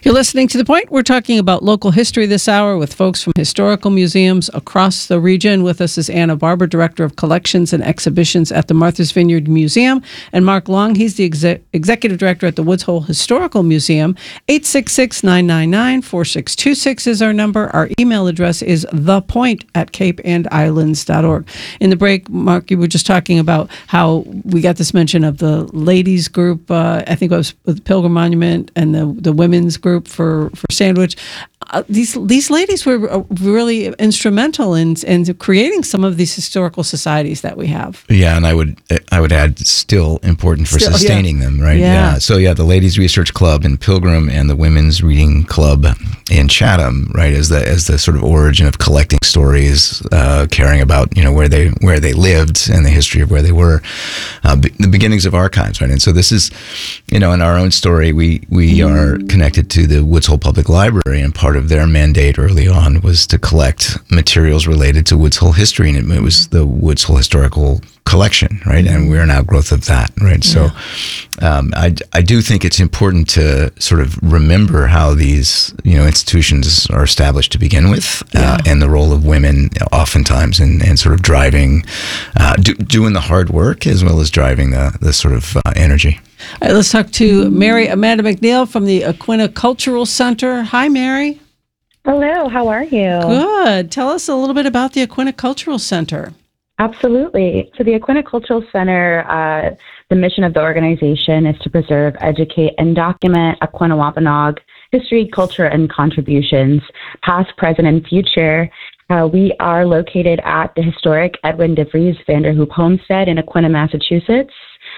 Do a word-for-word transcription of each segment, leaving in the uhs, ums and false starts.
You're listening to The Point. We're talking about local history this hour with folks from historical museums across the region. With us is Anna Barber, Director of Collections and Exhibitions at the Martha's Vineyard Museum, and Mark Long. He's the exe- Executive Director at the Woods Hole Historical Museum. eight six six, nine nine nine, four six two six is our number. Our email address is thepoint at cape and islands dot org. In the break, Mark, you were just talking about how we got this mention of the ladies group, uh, I think it was with Pilgrim Monument, and the, the women's group for for Sandwich. Uh, these these ladies were really instrumental in in creating some of these historical societies that we have. Yeah, and I would I would add still important for Still, sustaining yeah. them, right? Yeah. yeah. So yeah, the Ladies Research Club in Pilgrim and the Women's Reading Club in Chatham, right, as the as the sort of origin of collecting stories, uh, caring about you know where they where they lived and the history of where they were, uh, be, the beginnings of archives, right? And so this is, you know, in our own story, we we mm. are connected to the Woods Hole Public Library, and part of their mandate early on was to collect materials related to Woods Hole history, and it, it was the Woods Hole Historical Collection, right? And we're an outgrowth of that, right? Yeah. So um, I, I do think it's important to sort of remember how these, you know, institutions are established to begin with, uh, Yeah. and the role of women oftentimes in, in sort of driving, uh, do, doing the hard work as well as driving the, the sort of uh, energy. All right, let's talk to Mary Amanda McNeil from the Aquinnah Cultural Center. Hi, Mary. Hello, how are you? Good. Tell us a little bit about the Aquinnah Cultural Center. Absolutely. So the Aquinnah Cultural Center, uh, the mission of the organization is to preserve, educate, and document Aquinnah Wampanoag history, culture, and contributions, past, present, and future. Uh, we are located at the historic Edwin DeVries Vanderhoop Homestead in Aquinnah, Massachusetts.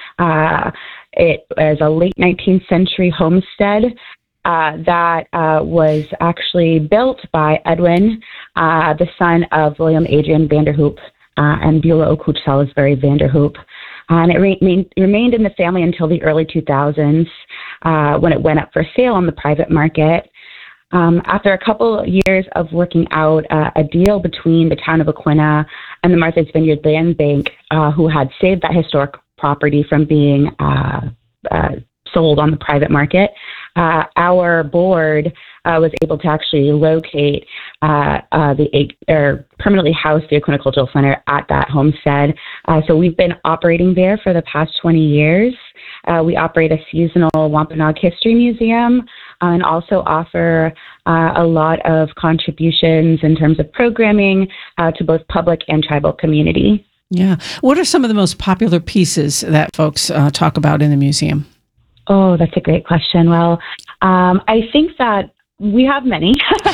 Uh, it is a late nineteenth century homestead uh, that uh, was actually built by Edwin, uh, the son of William Adrian Vanderhoop, Uh, and Beulah O'Cooch Salisbury Vanderhoop. Uh, and it re- remained in the family until the early two thousands uh, when it went up for sale on the private market. Um, after a couple years of working out uh, a deal between the town of Aquinnah and the Martha's Vineyard Land Bank, uh, who had saved that historic property from being uh, uh, sold on the private market, uh, our board uh, was able to actually locate uh, uh, the or permanently house the Aquinnah Cultural Center at that homestead. Uh, so we've been operating there for the past twenty years. Uh, we operate a seasonal Wampanoag History Museum uh, and also offer uh, a lot of contributions in terms of programming uh, to both public and tribal community. Yeah. What are some of the most popular pieces that folks uh, talk about in the museum? Oh, that's a great question. Well, um, I think that we have many.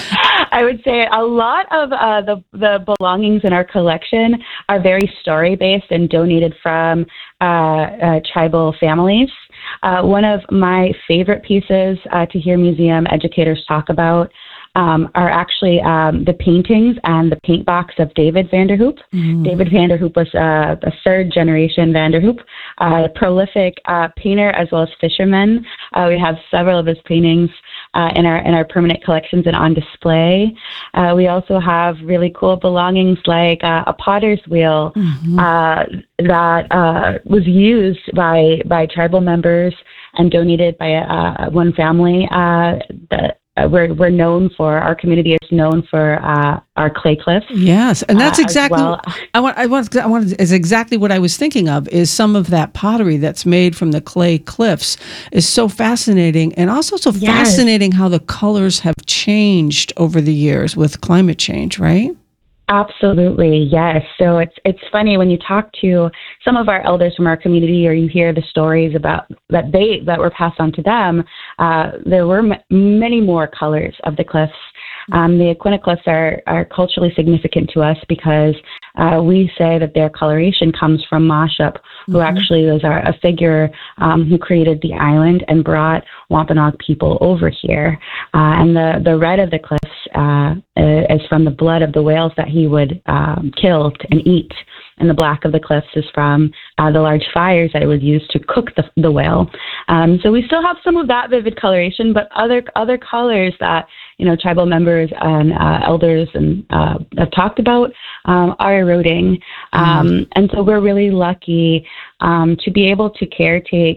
I would say a lot of uh, the, the belongings in our collection are very story-based and donated from uh, uh, tribal families. Uh, one of my favorite pieces uh, to hear museum educators talk about Um, are actually um, the paintings and the paint box of David Vanderhoop. Mm. David Vanderhoop was uh, a third generation Vanderhoop, uh, a prolific uh, painter as well as fisherman. Uh, we have several of his paintings uh, in our in our permanent collections and on display. Uh, we also have really cool belongings like uh, a potter's wheel mm-hmm. uh, that uh, was used by by tribal members and donated by uh, one family. Uh, that Uh, we're we're known for, our community is known for uh, our clay cliffs. Yes, and that's uh, exactly well. I want. I want. I want. Is exactly what I was thinking of. Is some of that pottery that's made from the clay cliffs is so fascinating, and also so Yes. fascinating how the colors have changed over the years with climate change. Right. Absolutely, yes. So it's it's funny when you talk to some of our elders from our community, or you hear the stories about that they that were passed on to them. Uh, there were m- many more colors of the cliffs. Um, the Aquinnah cliffs are are culturally significant to us because uh, we say that their coloration comes from Moshup, who mm-hmm. actually was our, a figure um, who created the island and brought Wampanoag people over here. Uh, and the the red of the cliffs uh, is from the blood of the whales that he would um, kill and eat. And the black of the cliffs is from uh, the large fires that it was used to cook the, the whale. Um, so we still have some of that vivid coloration, but other other colors that you know tribal members and uh, elders and uh, have talked about um, are eroding. Um, mm. And so we're really lucky um, to be able to caretake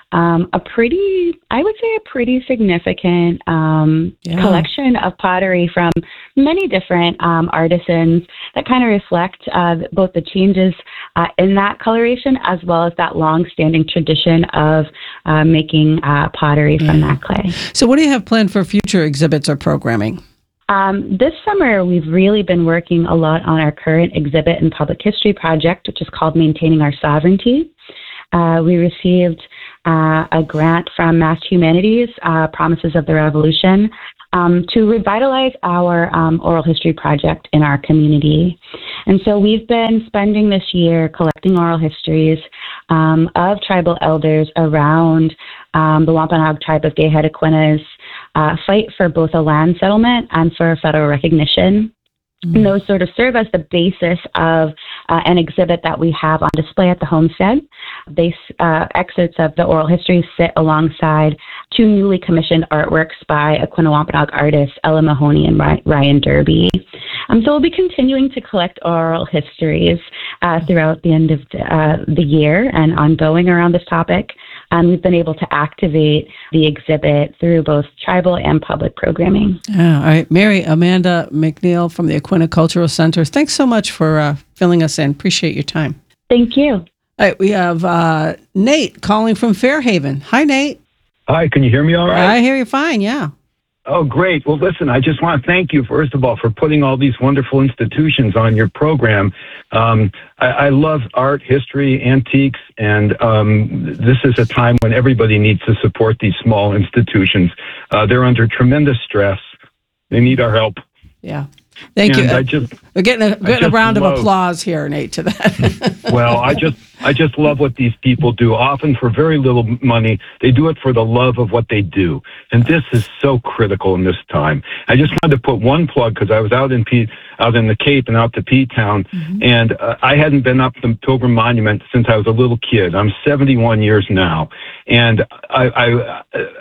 um, a pretty, I would say, a pretty significant um, Yeah. collection of pottery from many different um, artisans that kind of reflect uh, both the changes uh, in that coloration as well as that long-standing tradition of uh, making uh, pottery from that clay. So what do you have planned for future exhibits or programming? Um, this summer, we've really been working a lot on our current exhibit and public history project, which is called Maintaining Our Sovereignty. Uh, we received uh, a grant from Mass Humanities, uh, Promises of the Revolution, um, to revitalize our um, oral history project in our community. And so we've been spending this year collecting oral histories um, of tribal elders around um, the Wampanoag tribe of Gay Head Aquinas, Uh, fight for both a land settlement and for federal recognition. Mm-hmm. And those sort of serve as the basis of uh, an exhibit that we have on display at the homestead. They, uh, excerpts of the oral history sit alongside two newly commissioned artworks by Aquinnah-Wampanoag artists Ella Mahoney and Ryan Derby. Um, so we'll be continuing to collect oral histories uh, throughout the end of the, uh, the year and ongoing around this topic. And we've been able to activate the exhibit through both tribal and public programming. Yeah, all right. Mary Amanda McNeil from the Aquinnah Cultural Center. Thanks so much for uh, filling us in. Appreciate your time. Thank you. All right, we have uh, Nate calling from Fairhaven. Hi, Nate. Hi, can you hear me all right? I hear you fine, yeah. Oh, great. Well, listen, I just want to thank you, first of all, for putting all these wonderful institutions on your program. Um, I, I love art, history, antiques, and um, this is a time when everybody needs to support these small institutions. Uh, they're under tremendous stress. They need our help. Yeah. Thank and you. I just, We're getting a, getting a just round love, of applause here, Nate, to that. Well, I just I just love what these people do, often for very little money. They do it for the love of what they do. And this is so critical in this time. I just wanted to put one plug because I was out in P, out in the Cape and out to P-Town, mm-hmm. and uh, I hadn't been up the Pilgrim Monument since I was a little kid. I'm seventy-one years now. And I, I,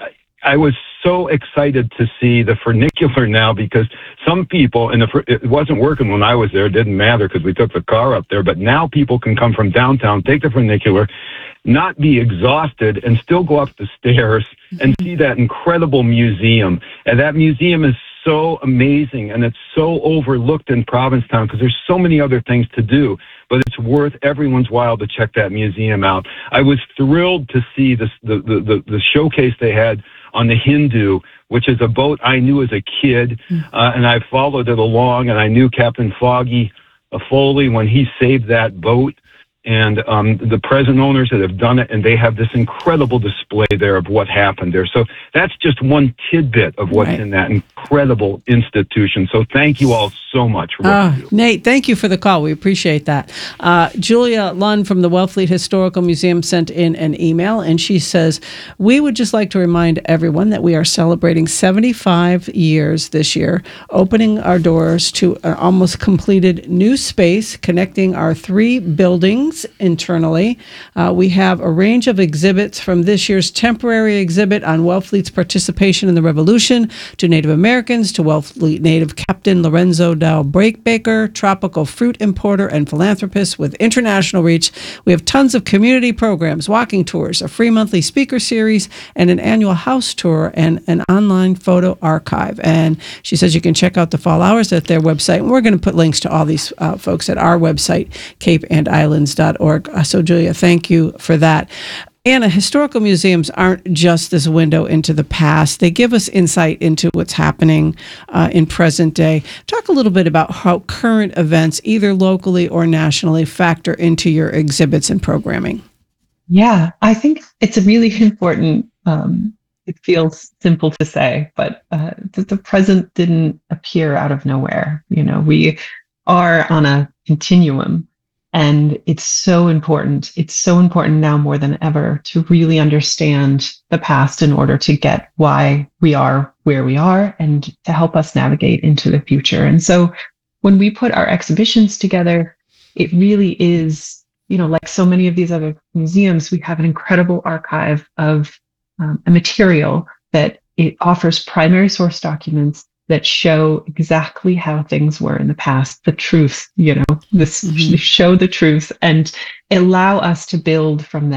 I was so excited to see the funicular now because some people, and the, it wasn't working when I was there, it didn't matter because we took the car up there, but now people can come from downtown, take the funicular, not be exhausted, and still go up the stairs and see that incredible museum. And that museum is so amazing, and it's so overlooked in Provincetown because there's so many other things to do, but it's worth everyone's while to check that museum out. I was thrilled to see this, the, the, the, the showcase they had on the Hindu, which is a boat I knew as a kid, uh, and I followed it along, and I knew Captain Foggy uh, Foley when he saved that boat, and um, the present owners that have done it, and they have this incredible display there of what happened there. So that's just one tidbit of what's right. in that incredible institution. So thank you all so much for what uh, you do. Nate, thank you for the call. We appreciate that. Uh, Julia Lund from the Wellfleet Historical Museum sent in an email, and she says, we would just like to remind everyone that we are celebrating seventy-five years this year, opening our doors to an almost completed new space connecting our three buildings internally. Uh, we have a range of exhibits from this year's temporary exhibit on Wellfleet's participation in the Revolution to Native Americans, to Wellfleet native Captain Lorenzo Dow Breakbaker, tropical fruit importer and philanthropist with international reach. We have tons of community programs, walking tours, a free monthly speaker series, and an annual house tour and an online photo archive. And she says you can check out the fall hours at their website. And we're going to put links to all these uh, folks at our website, cape and islands dot org. So, Julia, thank you for that. Anna, historical museums aren't just this window into the past. They give us insight into what's happening uh, in present day. Talk a little bit about how current events, either locally or nationally, factor into your exhibits and programming. Yeah, I think it's a really important, um, it feels simple to say, but uh, the, the present didn't appear out of nowhere. You know, we are on a continuum. And it's so important. It's so important now more than ever to really understand the past in order to get why we are where we are and to help us navigate into the future. And so when we put our exhibitions together, it really is, you know, like so many of these other museums, we have an incredible archive of um, a material that it offers primary source documents that show exactly how things were in the past, the truth, you know, this mm-hmm. show the truth and allow us to build from that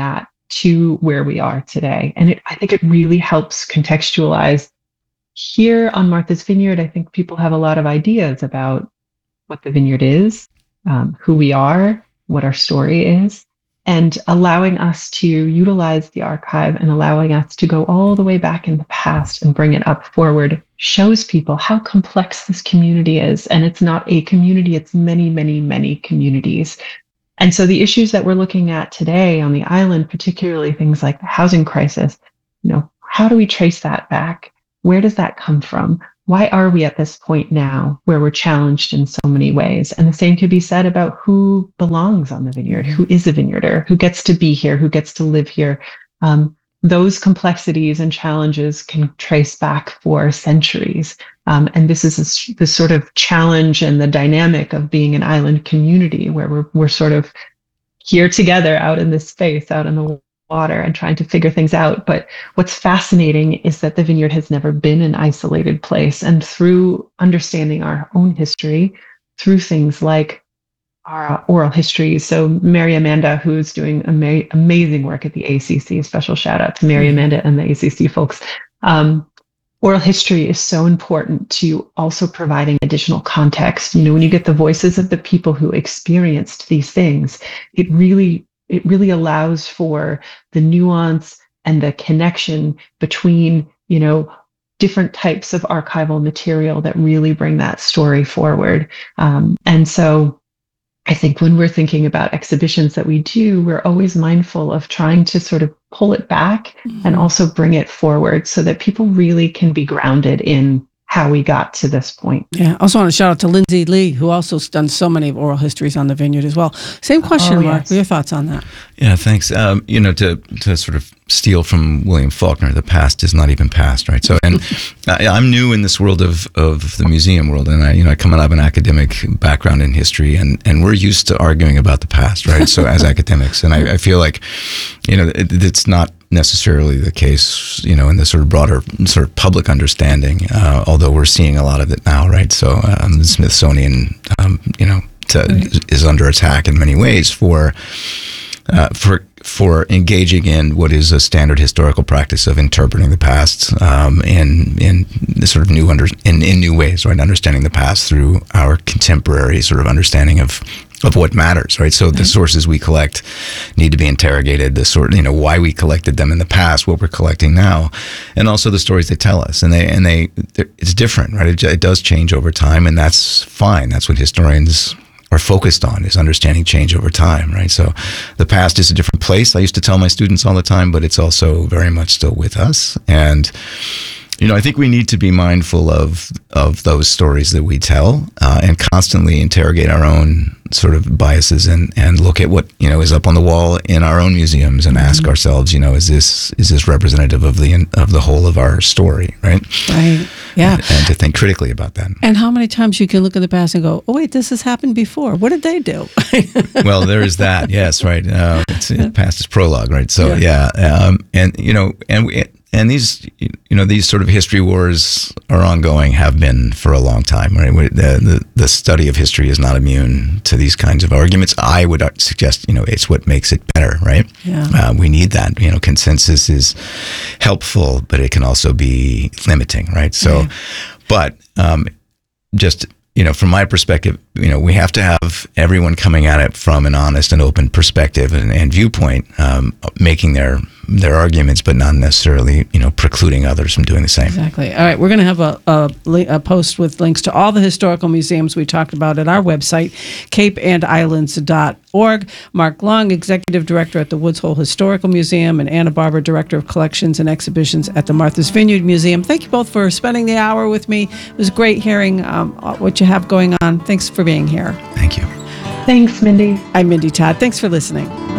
to where we are today. And it, I think it really helps contextualize. Here on Martha's Vineyard, I think people have a lot of ideas about what the vineyard is, um, who we are, what our story is, and allowing us to utilize the archive and allowing us to go all the way back in the past and bring it up forward shows people how complex this community is. And it's not a community, it's many, many, many communities. And so the issues that we're looking at today on the island, particularly things like the housing crisis, you know, how do we trace that back? Where does that come from? Why are we at this point now where we're challenged in so many ways? And the same could be said about who belongs on the vineyard, who is a vineyarder, who gets to be here, who gets to live here. Um, those complexities and challenges can trace back for centuries. Um, and this is a, the sort of challenge and the dynamic of being an island community where we're, we're sort of here together out in this space, out in the water and trying to figure things out. But what's fascinating is that the vineyard has never been an isolated place. And through understanding our own history, through things like our oral histories. So Mary Amanda, who's doing ama- amazing work at the A C C, special shout out to Mary Amanda and the A C C folks. Um, oral history is so important to also providing additional context. You know, when you get the voices of the people who experienced these things, it really It really allows for the nuance and the connection between, you know, different types of archival material that really bring that story forward. Um, and so I think when we're thinking about exhibitions that we do, we're always mindful of trying to sort of pull it back mm-hmm. and also bring it forward so that people really can be grounded in how we got to this point. Yeah. I also want to shout out to Lindsay Lee, who also has done so many oral histories on the vineyard as well. Same question, oh, Mark. Yes. What are your thoughts on that? Yeah, thanks. Um, you know, to to sort of steal from William Faulkner, the past is not even past, right? So, and I, I'm new in this world of of the museum world, and I, you know, I come out of an academic background in history, and and we're used to arguing about the past, right? So, as academics, and I, I feel like, you know, it, it's not necessarily the case, you know, in the sort of broader sort of public understanding, uh, although we're seeing a lot of it now, right? So um, the Smithsonian, um, you know, to, right. is under attack in many ways for uh, for for engaging in what is a standard historical practice of interpreting the past um, in in this sort of new under in, in new ways, right? Understanding the past through our contemporary sort of understanding of of what matters, right? So mm-hmm. the sources we collect need to be interrogated, the sort, you know, why we collected them in the past, what we're collecting now, and also the stories they tell us. And they, and they, it's different, right? It, it does change over time, and that's fine. That's what historians are focused on, is understanding change over time, right? So the past is a different place, I used to tell my students all the time, but it's also very much still with us. And you know, I think we need to be mindful of of those stories that we tell, uh, and constantly interrogate our own sort of biases and, and look at what, you know, is up on the wall in our own museums and ask mm-hmm. ourselves, you know, is this is this representative of the of the whole of our story, right? Right. Yeah. And, and to think critically about that. And how many times you can look in the past and go, oh wait, this has happened before. What did they do? Well, there is that. Yes, right. Uh, it's, it, past is prologue, right? So yeah, yeah um, and you know, and we. And these, you know, these sort of history wars are ongoing, have been for a long time, right? The, the, the study of history is not immune to these kinds of arguments. I would suggest, you know, it's what makes it better, right? Yeah. Uh, we need that. You know, consensus is helpful, but it can also be limiting, right? So, yeah. but um, just, you know, from my perspective, you know, we have to have everyone coming at it from an honest and open perspective and, and viewpoint, um, making their their arguments, but not necessarily, you know, precluding others from doing the same. Exactly. All right, we're going to have a, a, a post with links to all the historical museums we talked about at our website, cape and islands dot org. Mark Long, Executive Director at the Woods Hole Historical Museum, and Anna Barber, Director of Collections and Exhibitions at the Martha's Vineyard Museum. Thank you both for spending the hour with me. It was great hearing um, what you have going on. Thanks for being here. Thank you. Thanks, Mindy. I'm Mindy Todd. Thanks for listening.